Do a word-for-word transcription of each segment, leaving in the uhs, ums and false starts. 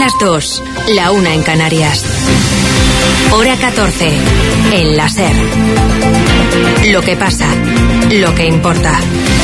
las dos, la una en Canarias. Hora catorce, en la SER. Lo que pasa, lo que importa.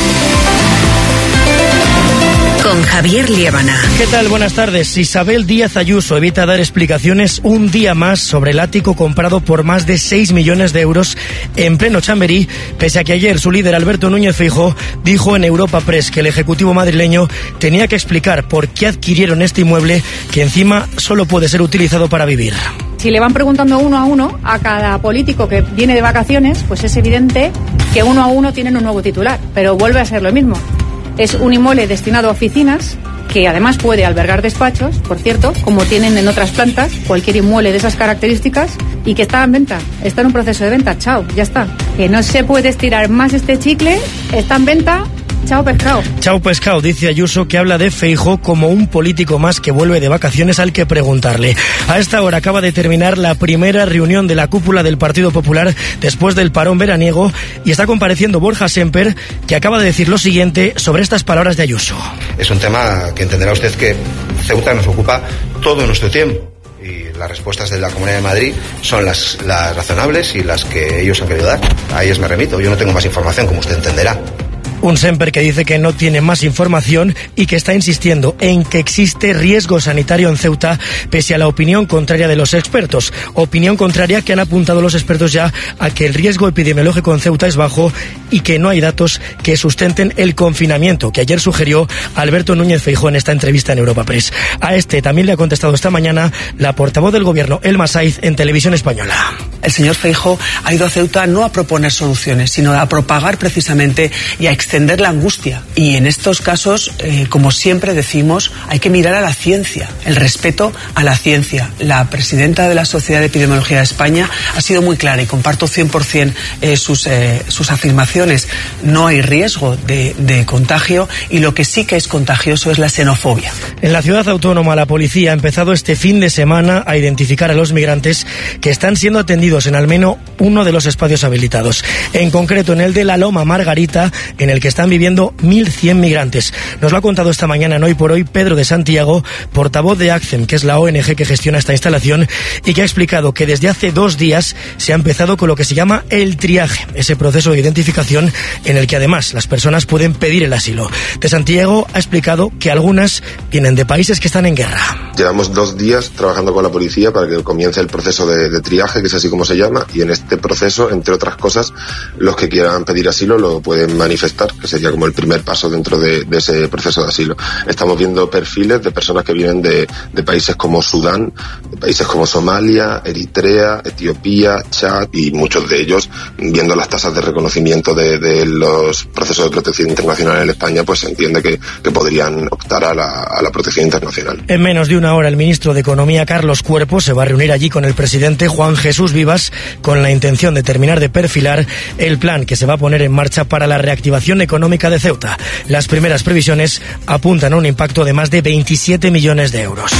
Con Javier Liébana. ¿Qué tal? Buenas tardes. Isabel Díaz Ayuso evita dar explicaciones un día más sobre el ático comprado por más de seis millones de euros en pleno Chamberí, pese a que ayer su líder Alberto Núñez Feijóo dijo en Europa Press que el Ejecutivo madrileño tenía que explicar por qué adquirieron este inmueble que encima solo puede ser utilizado para vivir. Si le van preguntando uno a uno a cada político que viene de vacaciones, pues es evidente que uno a uno tienen un nuevo titular, pero vuelve a ser lo mismo. Es un inmueble destinado a oficinas, que además puede albergar despachos, por cierto, como tienen en otras plantas, cualquier inmueble de esas características, y que está en venta, está en un proceso de venta, chao, ya está. Que no se puede estirar más este chicle, está en venta. Chao pescado. Chao pescado, dice Ayuso, que habla de Feijóo como un político más que vuelve de vacaciones al que preguntarle. A esta hora acaba de terminar la primera reunión de la cúpula del Partido Popular después del parón veraniego y está compareciendo Borja Sémper, que acaba de decir lo siguiente sobre estas palabras de Ayuso. Es un tema que entenderá usted que Ceuta nos ocupa todo nuestro tiempo. Y las respuestas de la Comunidad de Madrid son las, las razonables y las que ellos han querido dar. A ellas me remito. Yo no tengo más información, como usted entenderá. Un Sémper que dice que no tiene más información y que está insistiendo en que existe riesgo sanitario en Ceuta, pese a la opinión contraria de los expertos. Opinión contraria que han apuntado los expertos ya a que el riesgo epidemiológico en Ceuta es bajo y que no hay datos que sustenten el confinamiento, que ayer sugirió Alberto Núñez Feijóo en esta entrevista en Europa Press. A este también le ha contestado esta mañana la portavoz del Gobierno, Elma Saiz, en Televisión Española. El señor Feijóo ha ido a Ceuta no a proponer soluciones, sino a propagar precisamente y a extender la angustia. Y en estos casos, eh, como siempre decimos, hay que mirar a la ciencia, el respeto a la ciencia. La presidenta de la Sociedad de Epidemiología de España ha sido muy clara y comparto cien por ciento eh, sus, eh, sus afirmaciones. No hay riesgo de, de contagio y lo que sí que es contagioso es la xenofobia. En la ciudad autónoma, la policía ha empezado este fin de semana a identificar a los migrantes que están siendo atendidos en al menos uno de los espacios habilitados. En concreto, en el de la Loma Margarita, en el que están viviendo mil cien migrantes. Nos lo ha contado esta mañana en Hoy por Hoy Pedro de Santiago, portavoz de ACCEM, que es la O N G que gestiona esta instalación, y que ha explicado que desde hace dos días se ha empezado con lo que se llama el triaje, ese proceso de identificación en el que además las personas pueden pedir el asilo. De Santiago ha explicado que algunas vienen de países que están en guerra. Llevamos dos días trabajando con la policía para que comience el proceso de, de triaje, que es así como se llama, y en este proceso, entre otras cosas, los que quieran pedir asilo lo pueden manifestar, que sería como el primer paso dentro de, de ese proceso de asilo. Estamos viendo perfiles de personas que vienen de, de países como Sudán, de países como Somalia, Eritrea, Etiopía, Chad, y muchos de ellos, viendo las tasas de reconocimiento de, de los procesos de protección internacional en España, pues se entiende que, que podrían optar a la, a la protección internacional. En menos de una hora, el ministro de Economía, Carlos Cuerpo, se va a reunir allí con el presidente Juan Jesús Vivas con la intención de terminar de perfilar el plan que se va a poner en marcha para la reactivación económica de Ceuta. Las primeras previsiones apuntan a un impacto de más de veintisiete millones de euros.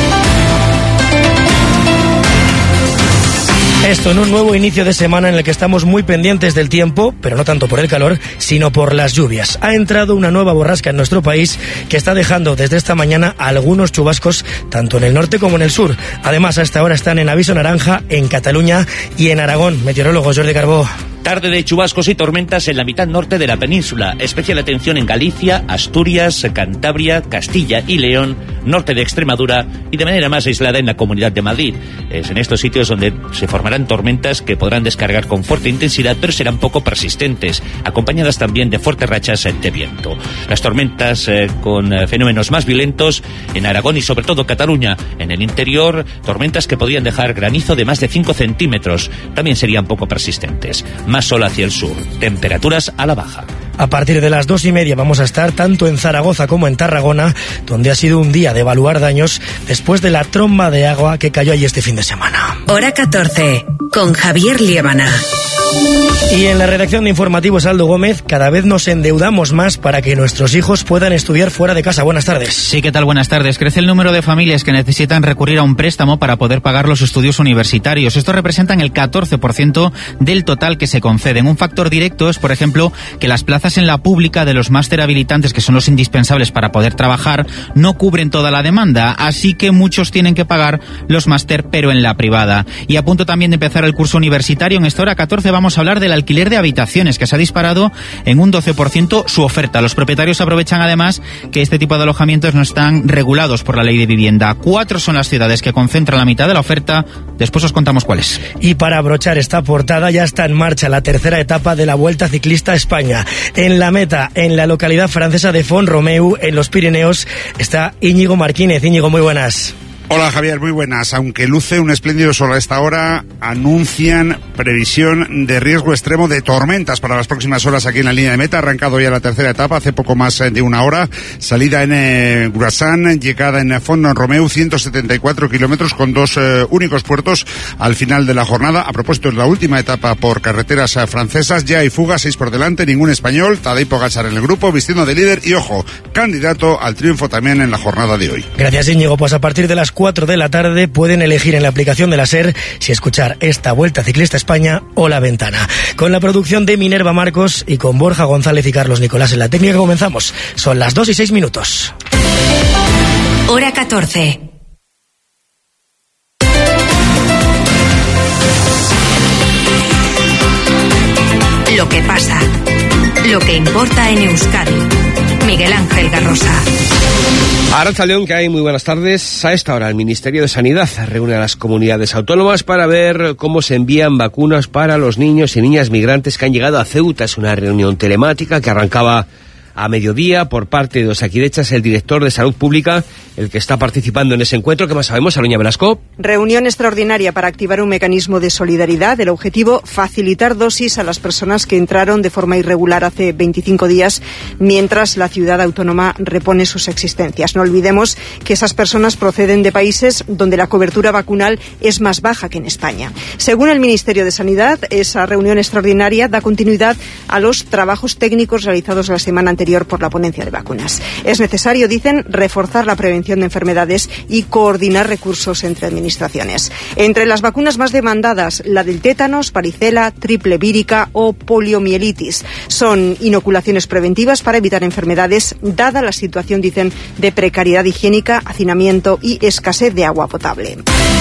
Esto en un nuevo inicio de semana en el que estamos muy pendientes del tiempo, pero no tanto por el calor, sino por las lluvias. Ha entrado una nueva borrasca en nuestro país que está dejando desde esta mañana algunos chubascos tanto en el norte como en el sur. Además, a esta hora están en aviso naranja en Cataluña y en Aragón. Meteorólogo Jordi Carbó. Tarde de chubascos y tormentas en la mitad norte de la península. Especial atención en Galicia, Asturias, Cantabria, Castilla y León, norte de Extremadura y de manera más aislada en la Comunidad de Madrid. Es en estos sitios donde se formarán tormentas que podrán descargar con fuerte intensidad, pero serán poco persistentes, acompañadas también de fuertes rachas de viento. Las tormentas eh, con eh, fenómenos más violentos en Aragón y sobre todo Cataluña. En el interior, tormentas que podrían dejar granizo de más de cinco centímetros. También serían poco persistentes. Más sol hacia el sur, temperaturas a la baja. A partir de las dos y media vamos a estar tanto en Zaragoza como en Tarragona, donde ha sido un día de evaluar daños después de la tromba de agua que cayó allí este fin de semana. Hora catorce, con Javier Liébana. Y en la redacción de Informativos, Aldo Gómez, cada vez nos endeudamos más para que nuestros hijos puedan estudiar fuera de casa. Buenas tardes. Sí, ¿qué tal? Buenas tardes. Crece el número de familias que necesitan recurrir a un préstamo para poder pagar los estudios universitarios. Esto representa el catorce por ciento del total que se conceden. Un factor directo es, por ejemplo, que las plazas plazas en la pública de los máster habilitantes, que son los indispensables para poder trabajar, no cubren toda la demanda, así que muchos tienen que pagar los máster, pero en la privada. Y a punto también de empezar el curso universitario, en esta hora catorce vamos a hablar del alquiler de habitaciones, que se ha disparado en un doce por ciento su oferta. Los propietarios aprovechan además que este tipo de alojamientos no están regulados por la ley de vivienda. Cuatro son las ciudades que concentran la mitad de la oferta. Después os contamos cuáles. Y para abrochar esta portada, ya está en marcha la tercera etapa de la Vuelta Ciclista a España. En la meta, en la localidad francesa de Font-Romeu, en los Pirineos, está Íñigo Marquínez. Íñigo, muy buenas. Hola Javier, muy buenas. Aunque luce un espléndido sol a esta hora, anuncian previsión de riesgo extremo de tormentas para las próximas horas aquí en la línea de meta. Ha arrancado ya la tercera etapa hace poco más de una hora. Salida en eh, Grassan, llegada en Font-Romeu, ciento setenta y cuatro kilómetros con dos eh, únicos puertos al final de la jornada. A propósito, es la última etapa por carreteras eh, francesas. Ya hay fuga, seis por delante, ningún español. Tadej Pogačar en el grupo, vistiendo de líder y, ojo, candidato al triunfo también en la jornada de hoy. Gracias, Íñigo. Pues a partir de las cuatro de la tarde pueden elegir en la aplicación de la SER si escuchar esta Vuelta Ciclista a España o La Ventana. Con la producción de Minerva Marcos y con Borja González y Carlos Nicolás en la técnica comenzamos. Son las dos y seis minutos. Hora catorce. Lo que pasa. Lo que importa en Euskadi. Miguel Ángel Garrosa. Arratsaldeon, que hay muy buenas tardes. A esta hora el Ministerio de Sanidad reúne a las comunidades autónomas para ver cómo se envían vacunas para los niños y niñas migrantes que han llegado a Ceuta. Es una reunión telemática que arrancaba a mediodía por parte de Osakidetza. Es el director de Salud Pública el que está participando en ese encuentro. ¿Qué más sabemos, Aloña Velasco? Reunión extraordinaria para activar un mecanismo de solidaridad. El objetivo, facilitar dosis a las personas que entraron de forma irregular hace veinticinco días, mientras la ciudad autónoma repone sus existencias. No olvidemos que esas personas proceden de países donde la cobertura vacunal es más baja que en España. Según el Ministerio de Sanidad, esa reunión extraordinaria da continuidad a los trabajos técnicos realizados la semana anterior por la ponencia de vacunas. Es necesario, dicen, reforzar la prevención de enfermedades y coordinar recursos entre administraciones. Entre las vacunas más demandadas, la del tétanos, varicela, triple vírica o poliomielitis. Son inoculaciones preventivas para evitar enfermedades, dada la situación, dicen, de precariedad higiénica, hacinamiento y escasez de agua potable.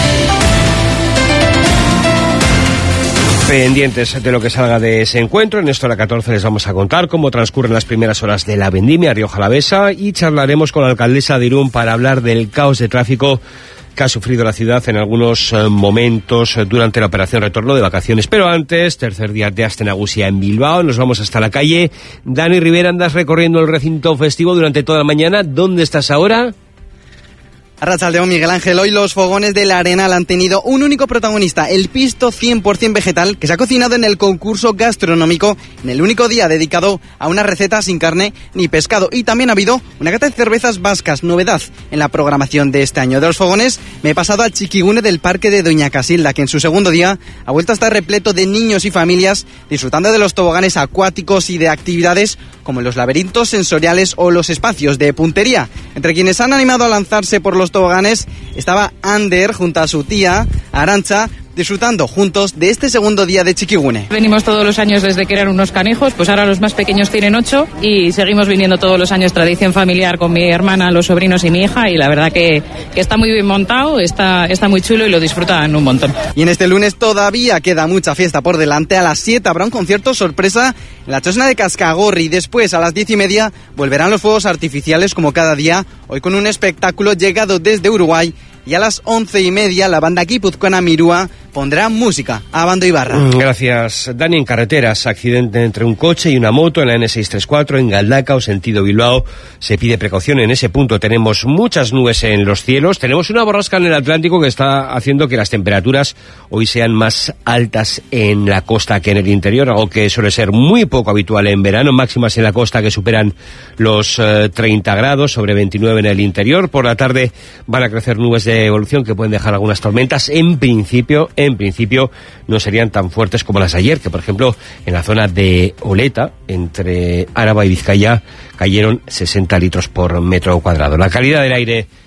Pendientes de lo que salga de ese encuentro. En esta hora catorce les vamos a contar cómo transcurren las primeras horas de la vendimia Rioja Alavesa y charlaremos con la alcaldesa de Irún para hablar del caos de tráfico que ha sufrido la ciudad en algunos eh, momentos durante la operación retorno de vacaciones. Pero antes, tercer día de Aste Nagusia en Bilbao, nos vamos hasta la calle. Dani Rivera, andas recorriendo el recinto festivo durante toda la mañana. ¿Dónde estás ahora? Arratsaldeon, Miguel Ángel. Hoy los fogones de la Arenal han tenido un único protagonista, el pisto cien por ciento vegetal, que se ha cocinado en el concurso gastronómico en el único día dedicado a una receta sin carne ni pescado. Y también ha habido una cata de cervezas vascas, novedad en la programación de este año. De los fogones me he pasado al Chiquigune del Parque de Doña Casilda, que en su segundo día ha vuelto a estar repleto de niños y familias disfrutando de los toboganes acuáticos y de actividades como los laberintos sensoriales o los espacios de puntería. Entre quienes han animado a lanzarse por los toboganes estaba Ander junto a su tía Arantxa, disfrutando juntos de este segundo día de Chiquigune. Venimos todos los años desde que eran unos canijos, pues ahora los más pequeños tienen ocho y seguimos viniendo todos los años, tradición familiar con mi hermana, los sobrinos y mi hija, y la verdad que, que está muy bien montado, está, está muy chulo y lo disfrutan un montón. Y en este lunes todavía queda mucha fiesta por delante. A las siete habrá un concierto sorpresa en la Chosna de Cascagorri y después a las diez y media volverán los fuegos artificiales como cada día, hoy con un espectáculo llegado desde Uruguay. Y a las once y media la banda guipuzcoana Mirúa pondrá música a Bando Ibarra. Gracias, Dani. En carreteras, accidente entre un coche y una moto en la ene seiscientos treinta y cuatro en Galdacao, sentido Bilbao. Se pide precaución en ese punto. Tenemos muchas nubes en los cielos. Tenemos una borrasca en el Atlántico que está haciendo que las temperaturas hoy sean más altas en la costa que en el interior, algo que suele ser muy poco habitual en verano. Máximas en la costa que superan los eh, treinta grados, sobre veintinueve en el interior. Por la tarde van a crecer nubes de evolución que pueden dejar algunas tormentas. En principio, en principio no serían tan fuertes como las de ayer, que por ejemplo en la zona de Oleta, entre Áraba y Vizcaya, cayeron sesenta litros por metro cuadrado. La calidad del aire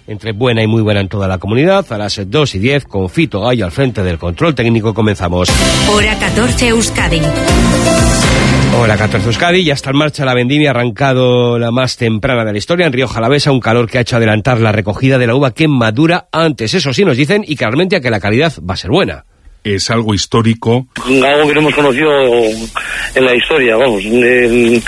entre buena y muy buena en toda la comunidad. A las dos y diez, con Fito Gallo al frente del control técnico, comenzamos. Hora catorce Euskadi. Hora catorce Euskadi, ya está en marcha la vendimia, arrancado la más temprana de la historia en Rioja Alavesa, un calor que ha hecho adelantar la recogida de la uva que madura antes. Eso sí nos dicen, y claramente a que la calidad va a ser buena. Es algo histórico. Algo que no hemos conocido en la historia, vamos, en,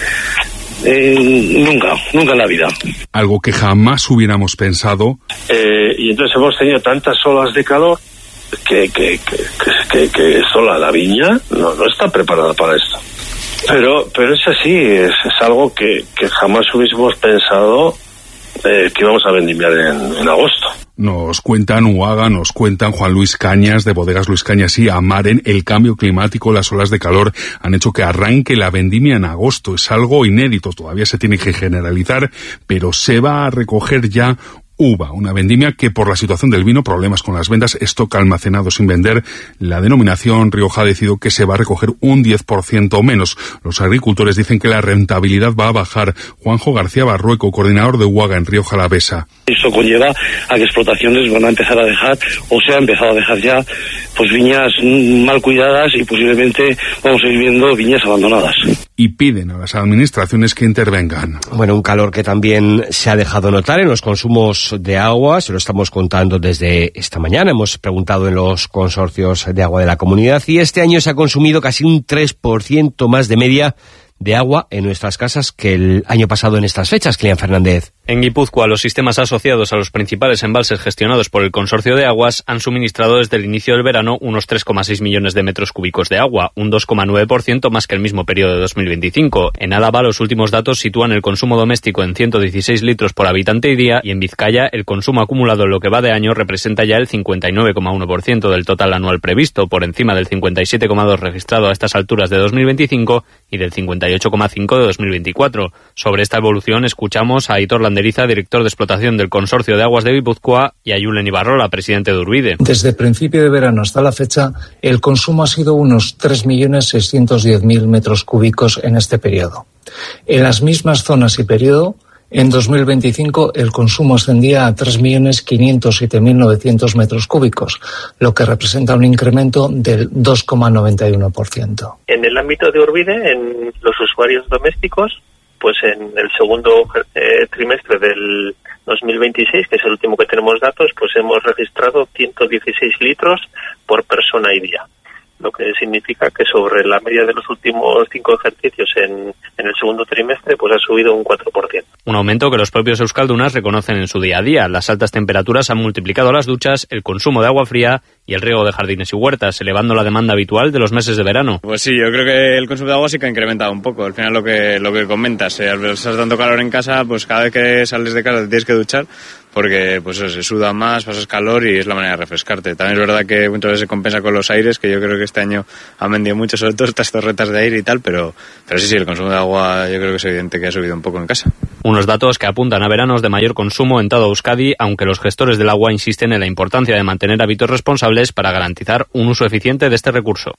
en, nunca, nunca en la vida. Algo que jamás hubiéramos pensado. Eh, y entonces hemos tenido tantas olas de calor que, que, que, que, que sola la viña no, no está preparada para esto. Pero pero es así, es, es algo que, que jamás hubiésemos pensado eh, que íbamos a vendimiar en, en agosto. Nos cuentan Uaga, nos cuentan Juan Luis Cañas, de Bodegas Luis Cañas y Amaren, el cambio climático, las olas de calor han hecho que arranque la vendimia en agosto. Es algo inédito, todavía se tiene que generalizar, pero se va a recoger ya uva, una vendimia que por la situación del vino, problemas con las ventas, stock almacenado sin vender, la denominación Rioja ha decidido que se va a recoger un diez por ciento menos. Los agricultores dicen que la rentabilidad va a bajar. Juanjo García Barrueco, coordinador de Uaga en Rioja Alavesa. Eso conlleva a que explotaciones van a empezar a dejar, o se ha empezado a dejar ya, pues viñas mal cuidadas y posiblemente vamos a ir viendo viñas abandonadas. Y piden a las administraciones que intervengan. Bueno, un calor que también se ha dejado notar en los consumos de agua, se lo estamos contando desde esta mañana, hemos preguntado en los consorcios de agua de la comunidad y este año se ha consumido casi un tres por ciento más de media de agua en nuestras casas que el año pasado en estas fechas. Kilian Fernández. En Guipúzcoa, los sistemas asociados a los principales embalses gestionados por el Consorcio de Aguas han suministrado desde el inicio del verano unos tres coma seis millones de metros cúbicos de agua, un dos coma nueve por ciento más que el mismo periodo de dos mil veinticinco. En Álava, los últimos datos sitúan el consumo doméstico en ciento dieciséis litros por habitante y día, y en Vizcaya, el consumo acumulado en lo que va de año representa ya el cincuenta y nueve coma uno por ciento del total anual previsto, por encima del cincuenta y siete coma dos por ciento registrado a estas alturas de dos mil veinticinco y del cincuenta y ocho coma cinco por ciento de dos mil veinticuatro. Sobre esta evolución escuchamos a Aitor Landeriza, director de explotación del Consorcio de Aguas de Guipúzcoa, y a Julen Ibarrola, presidente de Urbide. Desde el principio de verano hasta la fecha, el consumo ha sido unos tres millones seiscientos diez mil metros cúbicos en este periodo. En las mismas zonas y periodo, en dos mil veinticinco el consumo ascendía a tres millones quinientos siete mil novecientos metros cúbicos, lo que representa un incremento del dos coma noventa y uno por ciento. En el ámbito de Urbide, en los usuarios domésticos, pues en el segundo eh, trimestre del dos mil veintiséis, que es el último que tenemos datos, pues hemos registrado ciento dieciséis litros por persona y día, lo que significa que sobre la media de los últimos cinco ejercicios en, en el segundo trimestre pues ha subido un cuatro por ciento. Un aumento que los propios euskaldunas reconocen en su día a día. Las altas temperaturas han multiplicado las duchas, el consumo de agua fría y el riego de jardines y huertas, elevando la demanda habitual de los meses de verano. Pues sí, yo creo que el consumo de agua sí que ha incrementado un poco. Al final lo que lo que comentas, eh, al estar tanto calor en casa, pues cada vez que sales de casa te tienes que duchar, porque pues eso, se suda más, pasas calor y es la manera de refrescarte. También es verdad que muchas veces se compensa con los aires, que yo creo que este año han vendido mucho, sobre todo estas torretas de aire y tal, pero, pero sí, sí, el consumo de agua yo creo que es evidente que ha subido un poco en casa. Unos datos que apuntan a veranos de mayor consumo en todo Euskadi, aunque los gestores del agua insisten en la importancia de mantener hábitos responsables para garantizar un uso eficiente de este recurso.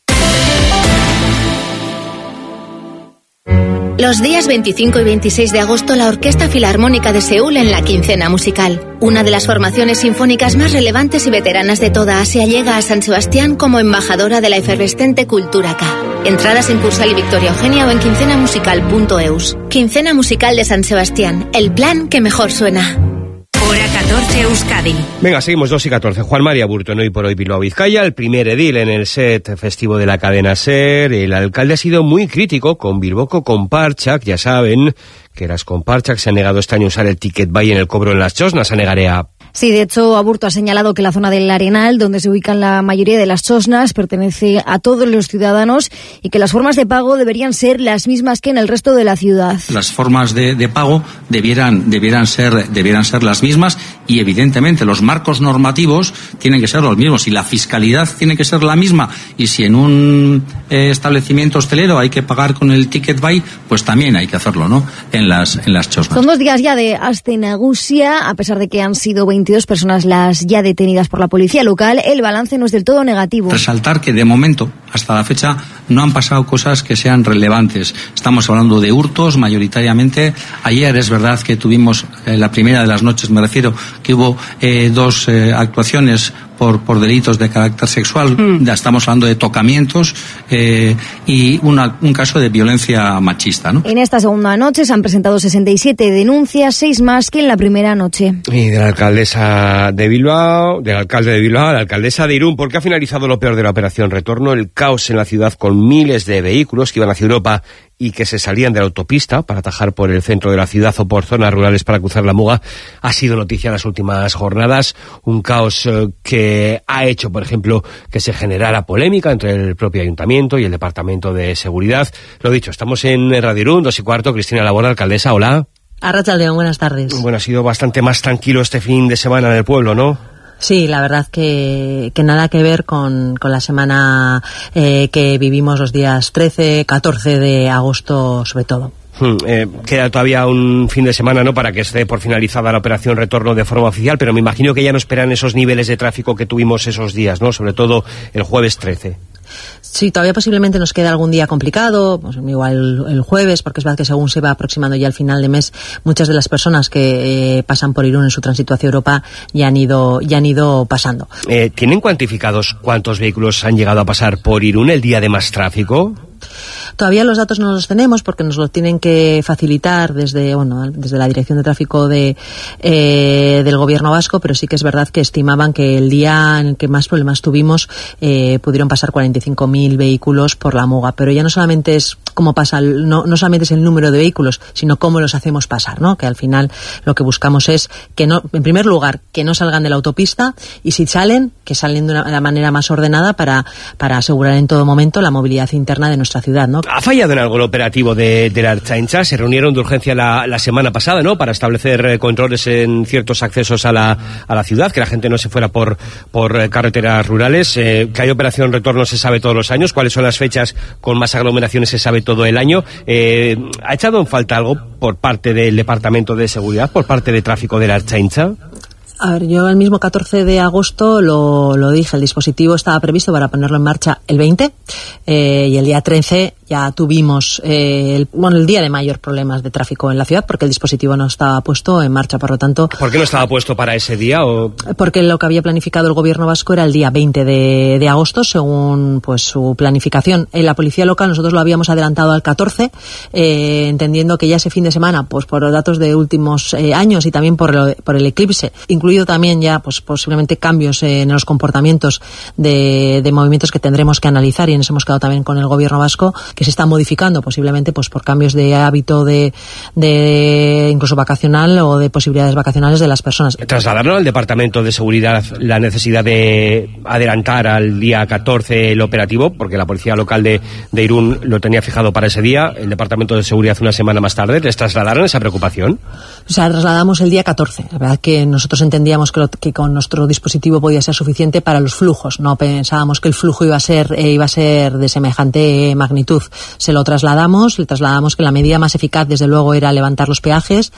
Los días veinticinco y veintiséis de agosto, la Orquesta Filarmónica de Seúl en la Quincena Musical. Una de las formaciones sinfónicas más relevantes y veteranas de toda Asia llega a San Sebastián como embajadora de la efervescente cultura K. Entradas en Cursal y Victoria Eugenia o en quincena musical punto eus. Quincena Musical de San Sebastián, el plan que mejor suena. Hora catorce Euskadi. Venga, seguimos dos y catorce. Juan María Burto, en Hoy por Hoy Bilbao Vizcaya, el primer edil en el set festivo de la cadena SER. El alcalde ha sido muy crítico con Bilboko Konpartsak. Ya saben que las Konpartsak se han negado este año a usar el ticket buy en el cobro en las chosnas, a Negarea. Sí, de hecho, Aburto ha señalado que la zona del Arenal, donde se ubican la mayoría de las chosnas, pertenece a todos los ciudadanos y que las formas de pago deberían ser las mismas que en el resto de la ciudad. Las formas de, de pago debieran, debieran ser, debieran ser las mismas y, evidentemente, los marcos normativos tienen que ser los mismos y la fiscalidad tiene que ser la misma. Y si en un eh, establecimiento hostelero hay que pagar con el ticket buy, pues también hay que hacerlo, ¿no? En las, en las chosnas. Son dos días ya de Aste Nagusia, a pesar de que han sido veinte veintidós personas las ya detenidas por la policía local. El balance no es del todo negativo. Resaltar que de momento, hasta la fecha, no han pasado cosas que sean relevantes. Estamos hablando de hurtos mayoritariamente. Ayer es verdad que tuvimos eh, la primera de las noches, me refiero, que hubo eh, dos eh, actuaciones por, por delitos de carácter sexual. Mm. Ya estamos hablando de tocamientos eh, y una, un caso de violencia machista, ¿no? En esta segunda noche se han presentado sesenta y siete denuncias, seis más que en la primera noche. Y de la alcaldesa de Bilbao, del alcalde de Bilbao, la alcaldesa de Irún, porque ha finalizado lo peor de la operación Retorno, el caos en la ciudad con miles de vehículos que iban hacia Europa y que se salían de la autopista para atajar por el centro de la ciudad o por zonas rurales para cruzar la Muga, ha sido noticia en las últimas jornadas. Un caos eh, que ha hecho, por ejemplo, que se generara polémica entre el propio ayuntamiento y el Departamento de Seguridad. Lo dicho, estamos en Radio Irún, dos y cuarto. Cristina Laborde, alcaldesa, hola. Arratsaldeon, buenas tardes. Bueno, ha sido bastante más tranquilo este fin de semana en el pueblo, ¿no? Sí, la verdad que, que nada que ver con, con la semana eh, que vivimos los días trece, catorce de agosto, sobre todo. Hmm, eh, queda todavía un fin de semana, ¿no?, para que esté por finalizada la operación Retorno de forma oficial, pero me imagino que ya no esperan esos niveles de tráfico que tuvimos esos días, ¿no?, sobre todo el jueves trece. Sí, todavía posiblemente nos queda algún día complicado, pues igual el, el jueves, porque es verdad que según se va aproximando ya el final de mes, muchas de las personas que eh, pasan por Irún en su tránsito hacia Europa ya han ido, ya han ido pasando. Eh, ¿Tienen cuantificados cuántos vehículos han llegado a pasar por Irún el día de más tráfico? Todavía los datos no los tenemos porque nos lo tienen que facilitar desde bueno desde la Dirección de Tráfico de eh, del Gobierno vasco, pero sí que es verdad que estimaban que el día en el que más problemas tuvimos eh, pudieron pasar cuarenta y cinco mil vehículos por la Muga, pero ya no solamente es cómo pasa, no, no solamente es el número de vehículos, sino cómo los hacemos pasar, ¿no? Que al final lo que buscamos es que no, en primer lugar, que no salgan de la autopista y si salen, que salen de una, de una manera más ordenada para, para asegurar en todo momento la movilidad interna de nuestra ciudad, ¿no? ¿Ha fallado en algo el operativo de, de la Ertzaintza? Se reunieron de urgencia la, la semana pasada, ¿no?, para establecer eh, controles en ciertos accesos a la, a la ciudad, que la gente no se fuera por, por eh, carreteras rurales. Eh, que hay operación Retorno se sabe todos los años. ¿Cuáles son las fechas con más aglomeraciones se sabe todo el año? Eh, ¿Ha echado en falta algo por parte del Departamento de Seguridad, por parte de Tráfico de la Ertzaintza? A ver, yo el mismo catorce de agosto lo, lo dije, el dispositivo estaba previsto para ponerlo en marcha el veinte eh, y el día trece ya tuvimos eh, el, bueno, el día de mayor problemas de tráfico en la ciudad porque el dispositivo no estaba puesto en marcha, por lo tanto... ¿Por qué no estaba puesto para ese día? O... Porque lo que había planificado el Gobierno vasco era el día veinte de, de agosto, según pues su planificación. En la Policía Local nosotros lo habíamos adelantado al catorce, eh, entendiendo que ya ese fin de semana, pues por los datos de últimos eh, años y también por, lo, por el eclipse, incluido también ya pues posiblemente cambios en los comportamientos de, de movimientos que tendremos que analizar, y en eso hemos quedado también con el Gobierno vasco, que se está modificando posiblemente pues por cambios de hábito de, de incluso vacacional o de posibilidades vacacionales de las personas. ¿Trasladaron al Departamento de Seguridad la necesidad de adelantar al día catorce el operativo? Porque la Policía Local de, de Irún lo tenía fijado para ese día, el Departamento de Seguridad una semana más tarde. ¿Les trasladaron esa preocupación? O sea, trasladamos el día catorce. La verdad que nosotros entendíamos que, lo, que con nuestro dispositivo podía ser suficiente para los flujos. No pensábamos que el flujo iba a ser eh, iba a ser de semejante magnitud. Se lo trasladamos, le trasladamos que la medida más eficaz, desde luego, era levantar los peajes,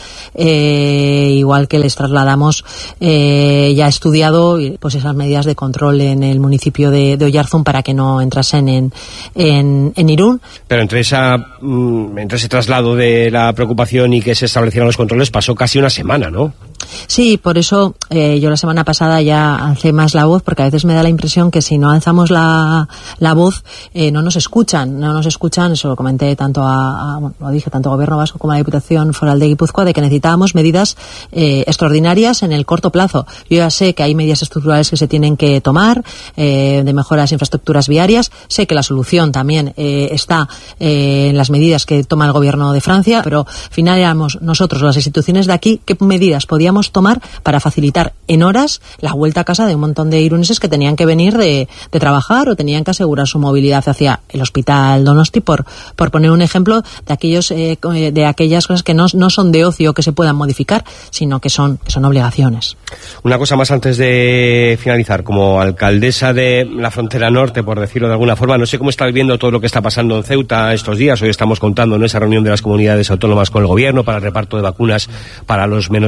eh, igual que les trasladamos eh, ya estudiado pues esas medidas de control en el municipio de, de Oyarzún para que no entrasen en, en, en Irún. Pero entre esa entre ese traslado de la preocupación y que se establecieran los controles pasó casi una semana, ¿no? Sí, por eso eh, yo la semana pasada ya alcé más la voz, porque a veces me da la impresión que si no alzamos la, la voz eh, no nos escuchan, no nos escuchan, eso lo comenté tanto a, a bueno, lo dije tanto al Gobierno vasco como a la Diputación Foral de Guipúzcoa, de que necesitábamos medidas eh, extraordinarias en el corto plazo. Yo ya sé que hay medidas estructurales que se tienen que tomar, eh, de mejoras de infraestructuras viarias, sé que la solución también eh, está eh, en las medidas que toma el Gobierno de Francia, pero al final éramos nosotros, las instituciones de aquí, qué medidas podíamos tomar para facilitar en horas la vuelta a casa de un montón de iruneses que tenían que venir de, de trabajar o tenían que asegurar su movilidad hacia el Hospital Donosti, por, por poner un ejemplo de aquellos eh, de aquellas cosas que no, no son de ocio que se puedan modificar, sino que son, que son obligaciones. Una cosa más antes de finalizar, como alcaldesa de la frontera norte, por decirlo de alguna forma, no sé cómo está viviendo todo lo que está pasando en Ceuta estos días. Hoy estamos contando en esa reunión de las comunidades autónomas con el Gobierno para el reparto de vacunas para los menores que están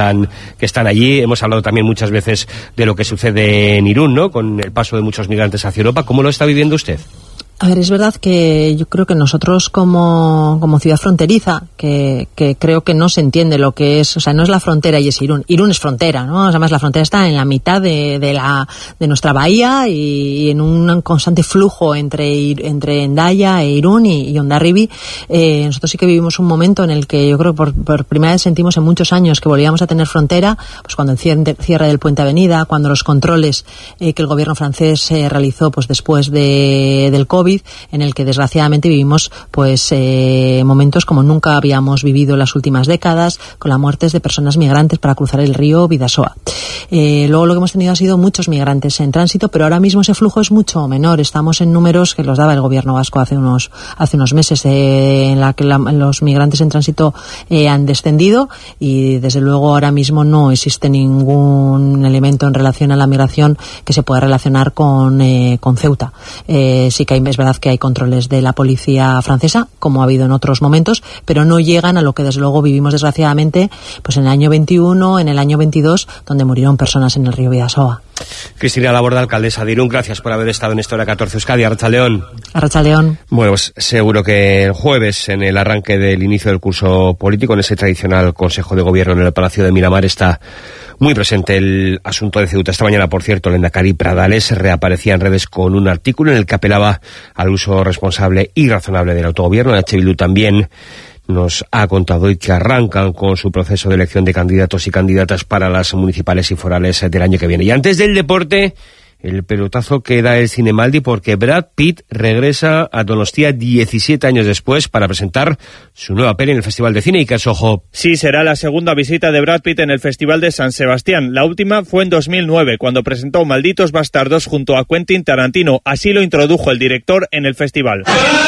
están, que están allí. Hemos hablado también muchas veces de lo que sucede en Irún, ¿no? Con el paso de muchos migrantes hacia Europa. ¿Cómo lo está viviendo usted? A ver, es verdad que yo creo que nosotros como, como ciudad fronteriza, que, que creo que no se entiende lo que es, o sea, no es la frontera y es Irún. Irún es frontera, ¿no? Además, la frontera está en la mitad de, de la, de nuestra bahía y, y en un constante flujo entre, entre Hendaya e Irún y, y Hondarribia. Eh, nosotros sí que vivimos un momento en el que yo creo que por, por primera vez sentimos en muchos años que volvíamos a tener frontera, pues cuando el cierre, cierre del Puente Avenida, cuando los controles eh, que el gobierno francés eh, realizó pues después de, del COVID, en el que desgraciadamente vivimos pues eh, momentos como nunca habíamos vivido en las últimas décadas, con las muertes de personas migrantes para cruzar el río Bidasoa. Eh, luego lo que hemos tenido ha sido muchos migrantes en tránsito, pero ahora mismo ese flujo es mucho menor. Estamos en números que los daba el gobierno vasco hace unos hace unos meses, eh, en la que la, los migrantes en tránsito eh, han descendido, y desde luego ahora mismo no existe ningún elemento en relación a la migración que se pueda relacionar con, eh, con Ceuta. Eh, sí que hay, es verdad que hay controles de la policía francesa, como ha habido en otros momentos, pero no llegan a lo que desde luego vivimos desgraciadamente pues en el año veintiuno, en el año veintidós, donde murieron personas en el río Bidasoa. Cristina Laborda, alcaldesa de Irún, gracias por haber estado en esta hora catorce Euskadi. Arratsaldeon. Arratsaldeon. Bueno, pues seguro que el jueves, en el arranque del inicio del curso político, en ese tradicional Consejo de Gobierno en el Palacio de Miramar, está muy presente el asunto de Ceuta. Esta mañana, por cierto, el Lehendakari Pradales reaparecía en redes con un artículo en el que apelaba al uso responsable y razonable del autogobierno. H. Bildu también nos ha contado hoy que arrancan con su proceso de elección de candidatos y candidatas para las municipales y forales del año que viene. Y antes del deporte, el pelotazo que da el Cinemaldi, porque Brad Pitt regresa a Donostia diecisiete años después para presentar su nueva peli en el Festival de Cine. Y Ojo. Sí, será la segunda visita de Brad Pitt en el Festival de San Sebastián. La última fue en dos mil nueve, cuando presentó Malditos Bastardos junto a Quentin Tarantino. Así lo introdujo el director en el festival.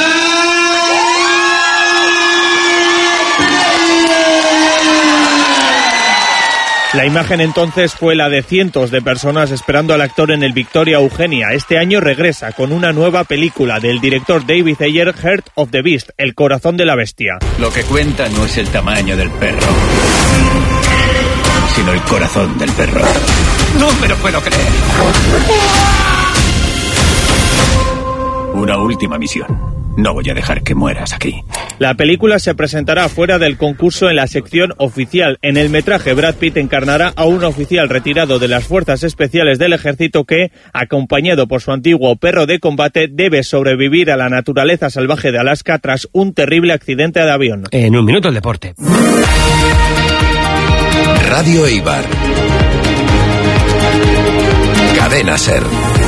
La imagen entonces fue la de cientos de personas esperando al actor en el Victoria Eugenia. Este año regresa con una nueva película del director David Ayer, Heart of the Beast, El corazón de la bestia. Lo que cuenta no es el tamaño del perro, sino el corazón del perro. ¡No me lo puedo creer! Una última misión. No voy a dejar que mueras aquí. La película se presentará fuera del concurso en la sección oficial. En el metraje, Brad Pitt encarnará a un oficial retirado de las Fuerzas Especiales del Ejército que, acompañado por su antiguo perro de combate, debe sobrevivir a la naturaleza salvaje de Alaska tras un terrible accidente de avión. En un minuto el deporte. Radio Eibar. Cadena Ser.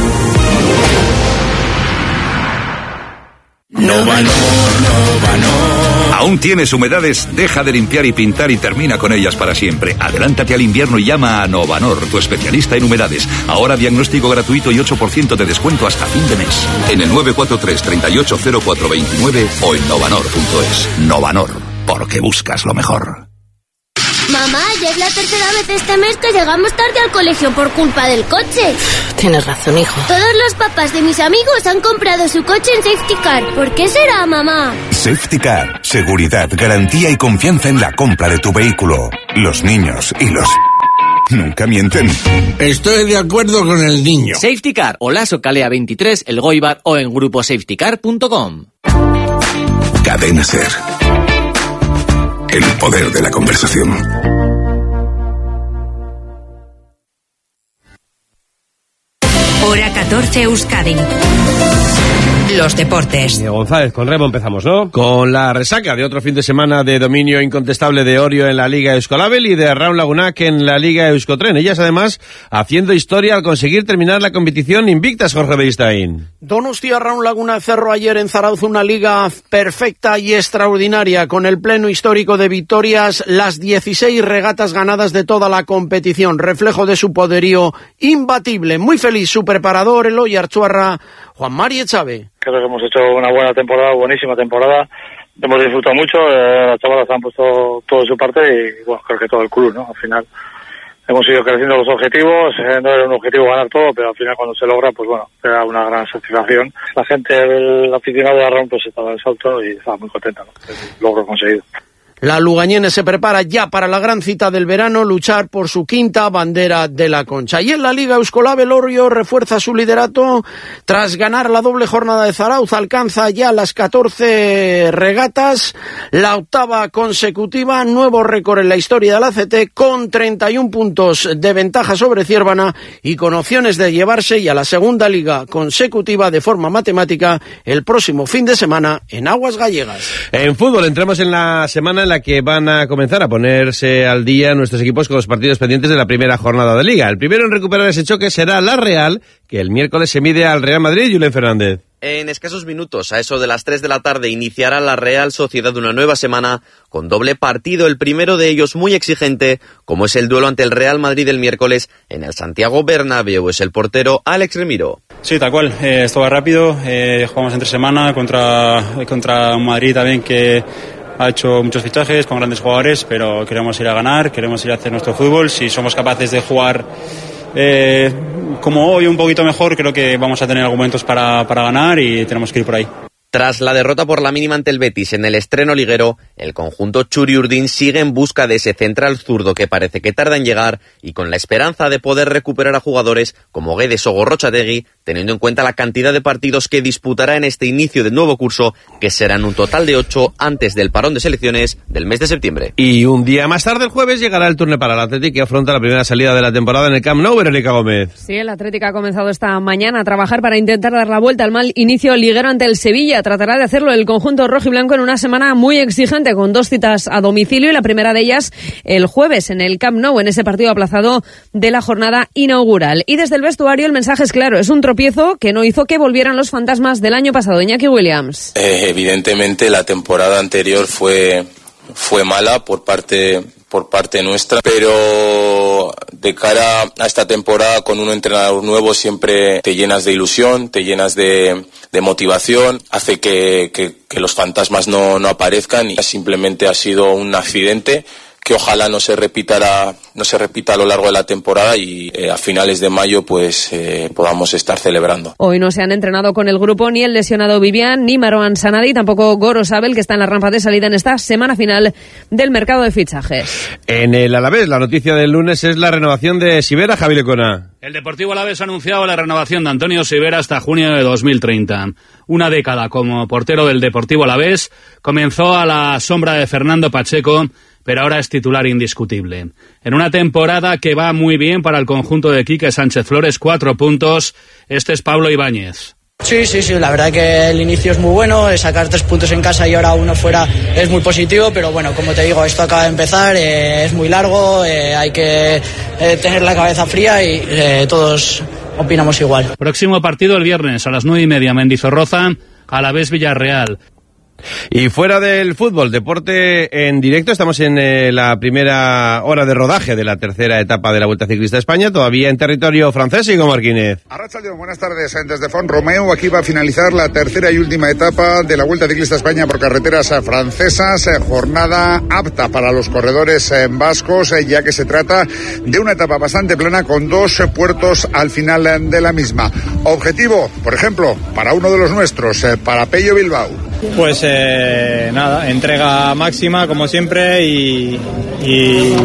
Novanor, Novanor. ¿Aún tienes humedades? Deja de limpiar y pintar y termina con ellas para siempre. Adelántate al invierno y llama a Novanor, tu especialista en humedades. Ahora diagnóstico gratuito y ocho por ciento de descuento hasta fin de mes. En el nueve cuatro tres, treinta y ocho cero cuatro veintinueve o en novanor punto es. Novanor, porque buscas lo mejor. Mamá, ya es la tercera vez este mes que llegamos tarde al colegio por culpa del coche. Tienes razón, hijo. Todos los papás de mis amigos han comprado su coche en Safety Car. ¿Por qué será, mamá? Safety Car. Seguridad, garantía y confianza en la compra de tu vehículo. Los niños y los... nunca mienten. Estoy de acuerdo con el niño. Safety Car, Olaso Calea veintitrés, El Goibar o en grupo safety car punto com. Cadena Ser. El poder de la conversación. Hora catorce Euskadi. Los deportes. Diego González, con Remo empezamos, ¿no? Con la resaca de otro fin de semana de dominio incontestable de Orio en la Liga Euskolabel y de Raúl Lagunac en la Liga Euskotren. Ellas, además, haciendo historia al conseguir terminar la competición invictas, Jorge Beristain. Donostia Raúl Lagunac cerró ayer en Zarauz una liga perfecta y extraordinaria, con el pleno histórico de victorias, las dieciséis regatas ganadas de toda la competición, reflejo de su poderío imbatible. Muy feliz su preparador, Eloy Archuarra, Juan Mari Echave. Creo que hemos hecho una buena temporada, buenísima temporada. Hemos disfrutado mucho, eh, las chavalas han puesto todo de su parte y bueno, creo que todo el club, ¿no? Al final hemos ido creciendo los objetivos, eh, no era un objetivo ganar todo, pero al final cuando se logra, pues bueno, era una gran satisfacción. La gente, el aficionado de Arrón, pues estaba en salto y estaba muy contenta, ¿no? El logro conseguido. La Lugañene se prepara ya para la gran cita del verano, luchar por su quinta bandera de la Concha. Y en la Liga Euskolab, el Orio refuerza su liderato tras ganar la doble jornada de Zarauz, alcanza ya las catorce regatas, la octava consecutiva, nuevo récord en la historia del A C T, con treinta y un puntos de ventaja sobre Ciervana y con opciones de llevarse ya la segunda liga consecutiva de forma matemática el próximo fin de semana en Aguas Gallegas. En fútbol entramos en la semana en la que van a comenzar a ponerse al día nuestros equipos con los partidos pendientes de la primera jornada de Liga. El primero en recuperar ese choque será la Real, que el miércoles se mide al Real Madrid. Julen Fernández. En escasos minutos, a eso de las tres de la tarde, iniciará la Real Sociedad una nueva semana con doble partido, el primero de ellos muy exigente, como es el duelo ante el Real Madrid el miércoles en el Santiago Bernabéu. Es el portero Alex Remiro. Sí, tal cual, eh, esto va rápido, eh, jugamos entre semana contra, contra un Madrid también que ha hecho muchos fichajes con grandes jugadores, pero queremos ir a ganar, queremos ir a hacer nuestro fútbol. Si somos capaces de jugar Eh, como hoy un poquito mejor, creo que vamos a tener argumentos para, para ganar y tenemos que ir por ahí. Tras la derrota por la mínima ante el Betis en el estreno liguero, el conjunto Txuri-Urdin sigue en busca de ese central zurdo que parece que tarda en llegar y con la esperanza de poder recuperar a jugadores como Guedes o Gorrotxategi, teniendo en cuenta la cantidad de partidos que disputará en este inicio del nuevo curso, que serán un total de ocho antes del parón de selecciones del mes de septiembre. Y un día más tarde, el jueves, llegará el turno para el Athletic, que afronta la primera salida de la temporada en el Camp Nou. Verónica Gómez. Sí, el Athletic ha comenzado esta mañana a trabajar para intentar dar la vuelta al mal inicio liguero ante el Sevilla. Tratará de hacerlo el conjunto rojiblanco en una semana muy exigente, con dos citas a domicilio y la primera de ellas el jueves en el Camp Nou, en ese partido aplazado de la jornada inaugural. Y desde el vestuario el mensaje es claro, es un tropiezo que no hizo que volvieran los fantasmas del año pasado. Iñaki Williams. Eh, evidentemente la temporada anterior fue, fue mala por parte... por parte nuestra, pero de cara a esta temporada con un entrenador nuevo siempre te llenas de ilusión, te llenas de, de motivación, hace que, que, que los fantasmas no, no aparezcan y simplemente ha sido un accidente que ojalá no se repita, no se repita a lo largo de la temporada y eh, a finales de mayo pues eh, podamos estar celebrando. Hoy no se han entrenado con el grupo ni el lesionado Vivian, ni Marouane Sanadi, tampoco Goro Sabel, que está en la rampa de salida en esta semana final del mercado de fichajes. En el Alavés, la noticia del lunes es la renovación de Sivera. Javi Lecona. El Deportivo Alavés ha anunciado la renovación de Antonio Sivera hasta junio de dos mil treinta. Una década como portero del Deportivo Alavés, comenzó a la sombra de Fernando Pacheco, pero ahora es titular indiscutible. En una temporada que va muy bien para el conjunto de Quique Sánchez Flores, cuatro puntos, este es Pablo Ibáñez. Sí, sí, sí, la verdad que el inicio es muy bueno, sacar tres puntos en casa y ahora uno fuera es muy positivo, pero bueno, como te digo, esto acaba de empezar, eh, es muy largo, eh, hay que eh, tener la cabeza fría y eh, todos opinamos igual. Próximo partido el viernes a las nueve y media, Mendizorroza, Alavés Villarreal. Y fuera del fútbol, deporte en directo, estamos en eh, la primera hora de rodaje de la tercera etapa de la Vuelta Ciclista a España, todavía en territorio francés. Igor Martínez. Arratsaldeon, buenas tardes. Desde Font Romeu, aquí va a finalizar la tercera y última etapa de la Vuelta Ciclista a España por carreteras francesas, jornada apta para los corredores vascos, ya que se trata de una etapa bastante plana con dos puertos al final de la misma. Objetivo, por ejemplo, para uno de los nuestros, para Pello Bilbao. Pues eh, nada, entrega máxima como siempre y, y,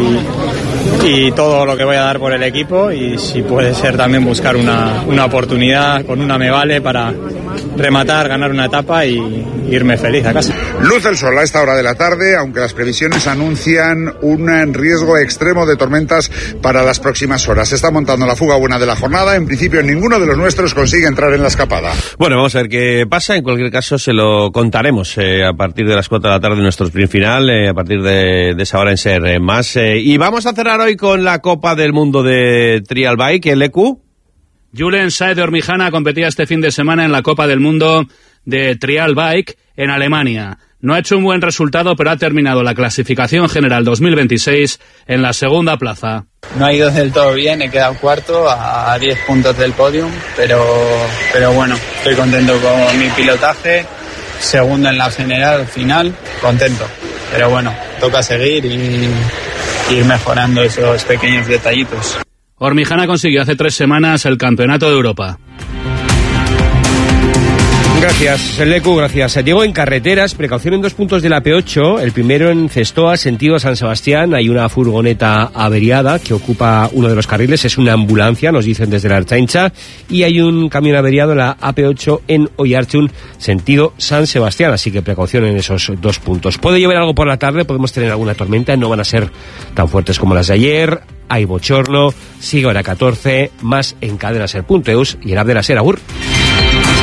y todo lo que voy a dar por el equipo y si puede ser también buscar una, una oportunidad, con una me vale para rematar, ganar una etapa y irme feliz a casa. Luce el sol a esta hora de la tarde, aunque las previsiones anuncian un riesgo extremo de tormentas para las próximas horas. Se está montando la fuga buena de la jornada. En principio ninguno de los nuestros consigue entrar en la escapada. Bueno, vamos a ver qué pasa. En cualquier caso se lo contaremos eh, a partir de las cuatro de la tarde en nuestro sprint final, eh, a partir de, de esa hora en Ser eh, Más. Eh, y vamos a cerrar hoy con la Copa del Mundo de Trial Bike, el E Q. Julen Saez de Ormijana competía este fin de semana en la Copa del Mundo de Trial Bike en Alemania. No ha hecho un buen resultado, pero ha terminado la clasificación general dos mil veintiséis en la segunda plaza. No ha ido del todo bien, he quedado cuarto a diez puntos del podium, pero, pero bueno, estoy contento con mi pilotaje, segundo en la general final, contento. Pero bueno, toca seguir y ir mejorando esos pequeños detallitos. Ormijana consiguió hace tres semanas el Campeonato de Europa. Gracias, Lecu, gracias. Diego, en carreteras, precaución en dos puntos de la P ocho. El primero en Cestoa, sentido San Sebastián. Hay una furgoneta averiada que ocupa uno de los carriles. Es una ambulancia, nos dicen desde la Ertzaintza. Y hay un camión averiado en la A P ocho en Oiartzun, sentido San Sebastián. Así que precaución en esos dos puntos. Puede llover algo por la tarde, podemos tener alguna tormenta. No van a ser tan fuertes como las de ayer. Hay bochorno. Sigue hora catorce, más en cadena ser punto eus y en app de la SER. Agur.